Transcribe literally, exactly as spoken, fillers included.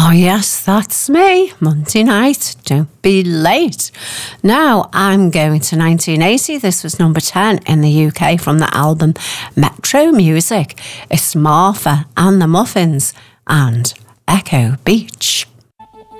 Oh, yes, that's me. Monday night. Don't be late. Now, I'm going to nineteen eighty. This was number ten in the U K from the album Metro Music. It's Martha and the Muffins and Echo Beach.